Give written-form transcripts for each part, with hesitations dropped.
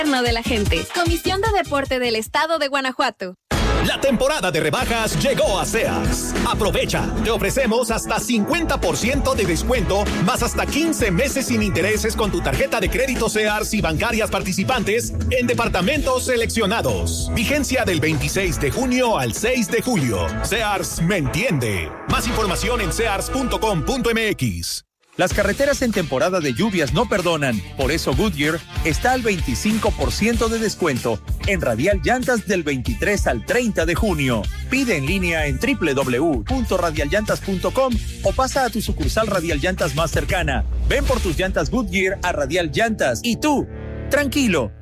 de la gente. Comisión de Deporte del Estado de Guanajuato. La temporada de rebajas llegó a Sears. Aprovecha, te ofrecemos hasta 50% de descuento, más hasta 15 meses sin intereses con tu tarjeta de crédito Sears y bancarias participantes en departamentos seleccionados. Vigencia del 26 de junio al 6 de julio. Sears me entiende. Más información en sears.com.mx. Las carreteras en temporada de lluvias no perdonan, por eso Goodyear está al 25% de descuento en Radial Llantas del 23 al 30 de junio. Pide en línea en www.radialllantas.com o pasa a tu sucursal Radial Llantas más cercana. Ven por tus llantas Goodyear a Radial Llantas y tú, tranquilo.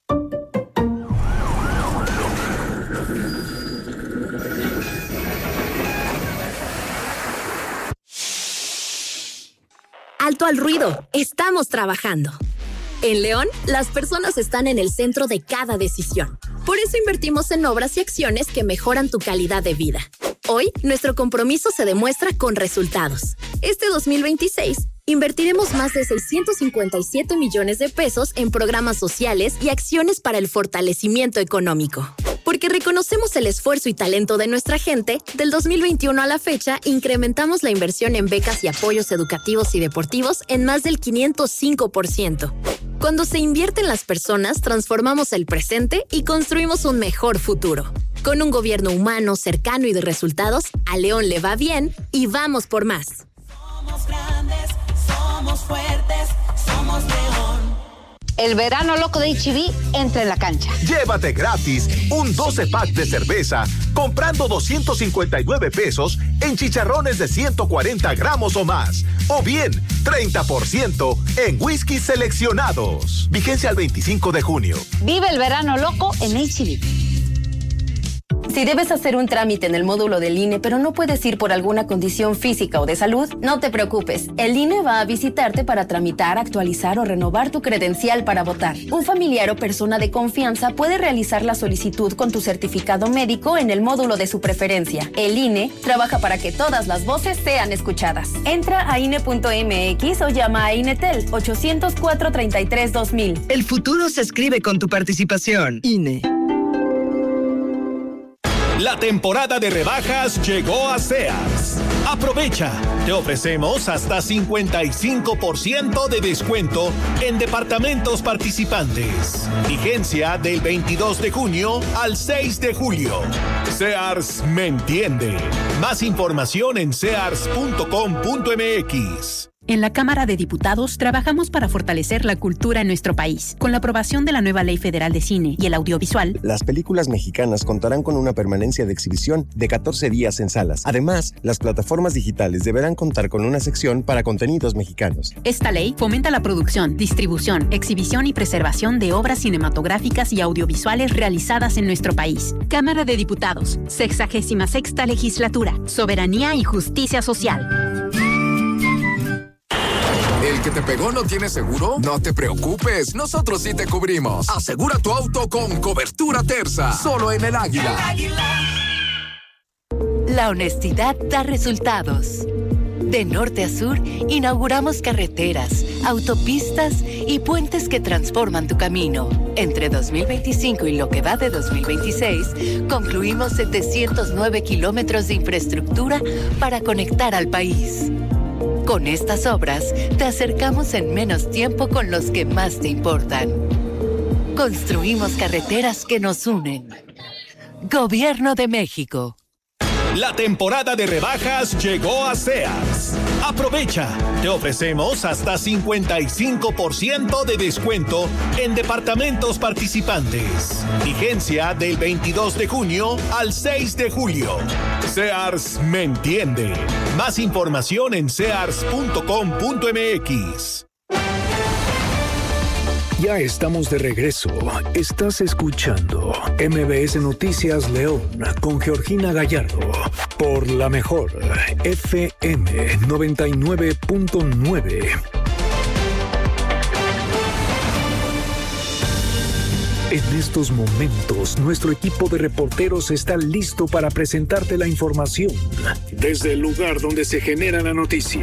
Alto al ruido, estamos trabajando. En León, las personas están en el centro de cada decisión. Por eso invertimos en obras y acciones que mejoran tu calidad de vida. Hoy, nuestro compromiso se demuestra con resultados. Este 2026, invertiremos más de 657 millones de pesos en programas sociales y acciones para el fortalecimiento económico. Porque reconocemos el esfuerzo y talento de nuestra gente, del 2021 a la fecha, incrementamos la inversión en becas y apoyos educativos y deportivos en más del 505%. Cuando se invierte en las personas, transformamos el presente y construimos un mejor futuro. Con un gobierno humano, cercano y de resultados, a León le va bien y vamos por más. Somos grandes, somos fuertes, somos León. El verano loco de H-E-B entra en la cancha. Llévate gratis un 12-pack de cerveza comprando 259 pesos en chicharrones de 140 gramos o más. O bien, 30% en whisky seleccionados. Vigencia al 25 de junio. Vive el verano loco en H-E-B. Si debes hacer un trámite en el módulo del INE, pero no puedes ir por alguna condición física o de salud, no te preocupes. El INE va a visitarte para tramitar, actualizar o renovar tu credencial para votar. Un familiar o persona de confianza puede realizar la solicitud con tu certificado médico en el módulo de su preferencia. El INE trabaja para que todas las voces sean escuchadas. Entra a INE.mx o llama a INETEL 800-433-2000. El futuro se escribe con tu participación. INE. La temporada de rebajas llegó a Sears. Aprovecha, te ofrecemos hasta 55% de descuento en departamentos participantes. Vigencia del 22 de junio al 6 de julio. Sears me entiende. Más información en sears.com.mx. En la Cámara de Diputados trabajamos para fortalecer la cultura en nuestro país. Con la aprobación de la nueva Ley Federal de Cine y el Audiovisual, las películas mexicanas contarán con una permanencia de exhibición de 14 días en salas. Además, las plataformas digitales deberán contar con una sección para contenidos mexicanos. Esta ley fomenta la producción, distribución, exhibición y preservación de obras cinematográficas y audiovisuales realizadas en nuestro país. Cámara de Diputados, 66ª Legislatura, Soberanía y Justicia Social. ¿El que te pegó no tiene seguro? No te preocupes, nosotros sí te cubrimos. Asegura tu auto con cobertura Terza, solo en El Águila. La honestidad da resultados. De norte a sur, inauguramos carreteras, autopistas y puentes que transforman tu camino. Entre 2025 y lo que va de 2026, concluimos 709 kilómetros de infraestructura para conectar al país. Con estas obras, te acercamos en menos tiempo con los que más te importan. Construimos carreteras que nos unen. Gobierno de México. La temporada de rebajas llegó a Sears. Aprovecha, te ofrecemos hasta 55% de descuento en departamentos participantes. Vigencia del 22 de junio al 6 de julio. Sears me entiende. Más información en sears.com.mx. Ya estamos de regreso. Estás escuchando MBS Noticias León con Georgina Gallardo por la mejor FM 99.9. En estos momentos, nuestro equipo de reporteros está listo para presentarte la información desde el lugar donde se genera la noticia.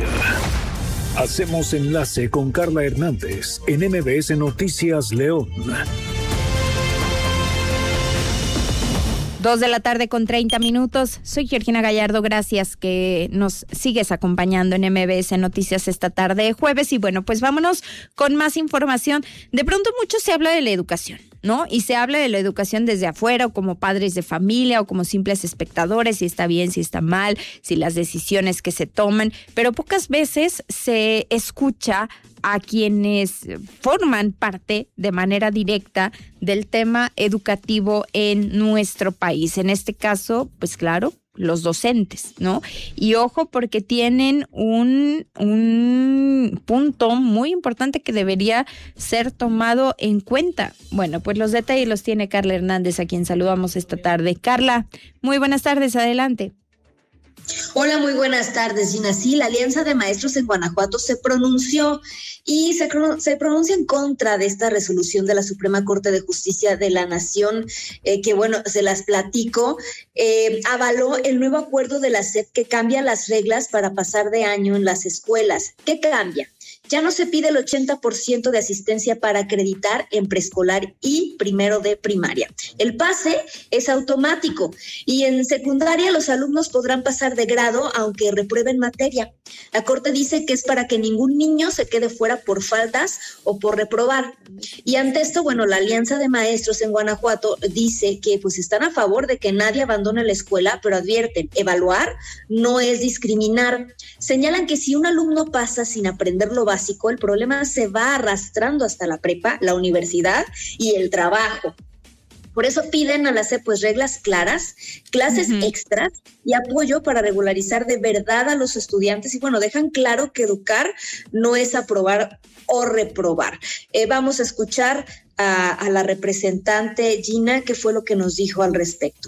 Hacemos enlace con Carla Hernández en MBS Noticias León. 2:30 p.m. Soy Georgina Gallardo, gracias que nos sigues acompañando en MBS Noticias esta tarde de jueves. Y bueno, pues vámonos con más información. De pronto mucho se habla de la educación, ¿no? Y se habla de la educación desde afuera, o como padres de familia, o como simples espectadores, si está bien, si está mal, si las decisiones que se toman, pero pocas veces se escucha a quienes forman parte de manera directa del tema educativo en nuestro país. En este caso, pues claro, los docentes, ¿no? Y ojo, porque tienen un punto muy importante que debería ser tomado en cuenta. Bueno, pues los detalles los tiene Carla Hernández, a quien saludamos esta tarde. Carla, muy buenas tardes, adelante. Hola, muy buenas tardes, Gina. Sí, la Alianza de Maestros en Guanajuato se pronunció y se pronuncia en contra de esta resolución de la Suprema Corte de Justicia de la Nación, que bueno, se las platico. Avaló el nuevo acuerdo de la SEP que cambia las reglas para pasar de año en las escuelas. ¿Qué cambia? Ya no se pide el 80% de asistencia para acreditar en preescolar y primero de primaria. El pase es automático y en secundaria los alumnos podrán pasar de grado aunque reprueben materia. La Corte dice que es para que ningún niño se quede fuera por faltas o por reprobar. Y ante esto, bueno, la Alianza de Maestros en Guanajuato dice que pues están a favor de que nadie abandone la escuela, pero advierten, evaluar no es discriminar. Señalan que si un alumno pasa sin aprender lo básico, el problema se va arrastrando hasta la prepa, la universidad y el trabajo. Por eso piden a la SEP pues reglas claras, clases extras y apoyo para regularizar de verdad a los estudiantes. Y bueno, dejan claro que educar no es aprobar o reprobar. Vamos a escuchar a la representante Gina, que fue lo que nos dijo al respecto.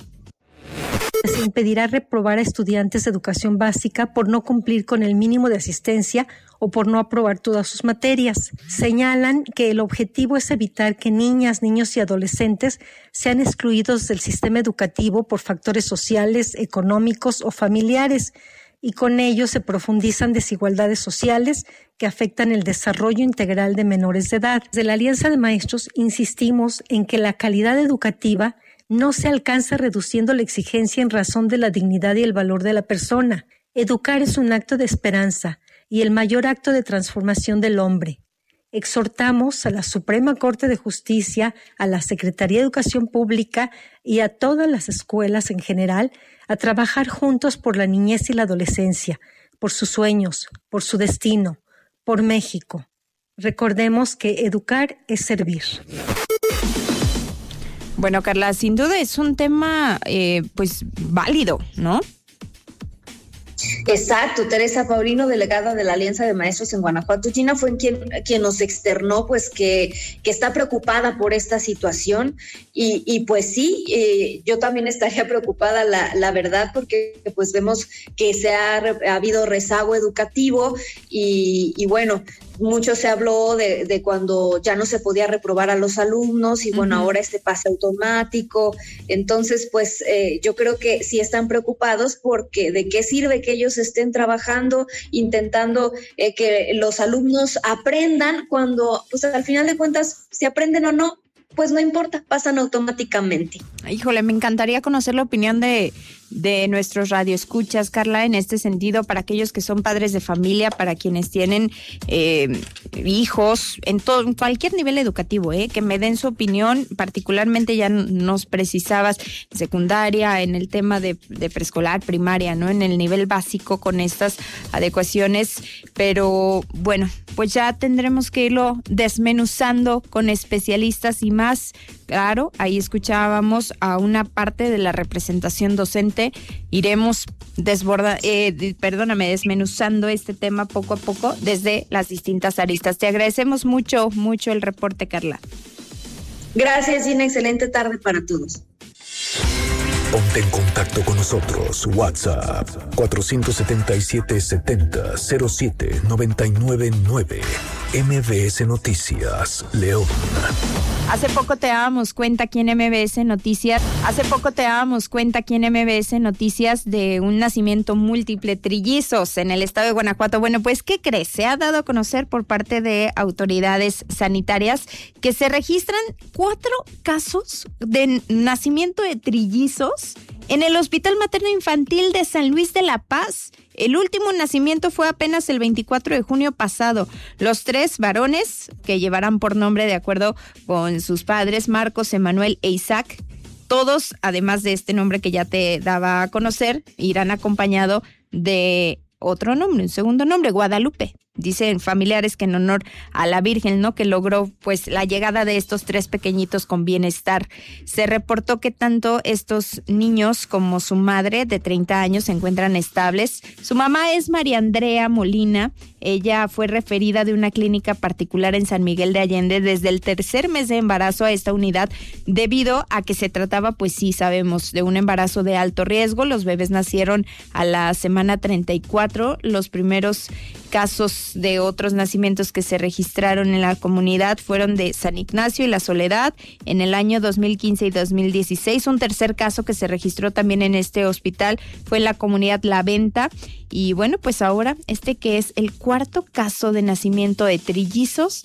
Se impedirá reprobar a estudiantes de educación básica por no cumplir con el mínimo de asistencia o por no aprobar todas sus materias. Señalan que el objetivo es evitar que niñas, niños y adolescentes sean excluidos del sistema educativo por factores sociales, económicos o familiares, y con ello se profundizan desigualdades sociales que afectan el desarrollo integral de menores de edad. Desde la Alianza de Maestros insistimos en que la calidad educativa no se alcanza reduciendo la exigencia en razón de la dignidad y el valor de la persona. Educar es un acto de esperanza y el mayor acto de transformación del hombre. Exhortamos a la Suprema Corte de Justicia, a la Secretaría de Educación Pública y a todas las escuelas en general a trabajar juntos por la niñez y la adolescencia, por sus sueños, por su destino, por México. Recordemos que educar es servir. Bueno, Carla, sin duda es un tema pues válido, ¿no? Exacto, Teresa Paulino, delegada de la Alianza de Maestros en Guanajuato. Gina fue quien nos externó pues que está preocupada por esta situación y pues sí, yo también estaría preocupada, la verdad, porque pues vemos que ha habido rezago educativo y bueno, mucho se habló de cuando ya no se podía reprobar a los alumnos y bueno, ahora este pase automático. Entonces, pues yo creo que sí están preocupados porque de qué sirve que ellos estén trabajando, intentando que los alumnos aprendan cuando, pues al final de cuentas, si aprenden o no, pues no importa, pasan automáticamente. Híjole, me encantaría conocer la opinión de nuestros radioescuchas, Carla, en este sentido, para aquellos que son padres de familia, para quienes tienen hijos, en cualquier nivel educativo, que me den su opinión. Particularmente ya nos precisabas secundaria, en el tema de preescolar, primaria, ¿no? En el nivel básico con estas adecuaciones, pero bueno, pues ya tendremos que irlo desmenuzando con especialistas y más. Claro, ahí escuchábamos a una parte de la representación docente. Iremos desmenuzando este tema poco a poco desde las distintas aristas. Te agradecemos mucho el reporte, Carla. Gracias, Gina. Excelente tarde para todos. Ponte en contacto con nosotros. WhatsApp 477-70-07-999. MBS Noticias, León. Hace poco te dábamos cuenta aquí en MBS Noticias de un nacimiento múltiple trillizos en el estado de Guanajuato. Bueno, pues, ¿qué crees? Se ha dado a conocer por parte de autoridades sanitarias que se registran 4 casos de nacimiento de trillizos en el Hospital Materno Infantil de San Luis de la Paz. El último nacimiento fue apenas el 24 de junio pasado. Los 3 varones, que llevarán por nombre de acuerdo con sus padres, Marcos, Emanuel e Isaac, todos, además de este nombre que ya te daba a conocer, irán acompañado de otro nombre, un segundo nombre, Guadalupe. Dicen familiares que en honor a la Virgen, ¿no?, que logró pues la llegada de estos 3 pequeñitos con bienestar. Se reportó que tanto estos niños como su madre de 30 años se encuentran estables. Su mamá es María Andrea Molina. Ella fue referida de una clínica particular en San Miguel de Allende desde el 3er mes de embarazo a esta unidad, debido a que se trataba, pues sí, sabemos, de un embarazo de alto riesgo. Los bebés nacieron a la semana 34. Los primeros casos de otros nacimientos que se registraron en la comunidad fueron de San Ignacio y La Soledad en el año 2015 y 2016. Un tercer caso que se registró también en este hospital fue en la comunidad La Venta. Y bueno, pues ahora que es el 4º caso de nacimiento de trillizos